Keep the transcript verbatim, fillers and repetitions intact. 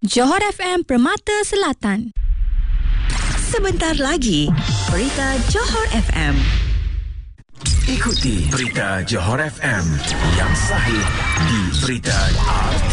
Johor F M Permata Selatan. Sebentar lagi, Berita Johor F M. Ikuti Berita Johor F M yang sahih di Berita R T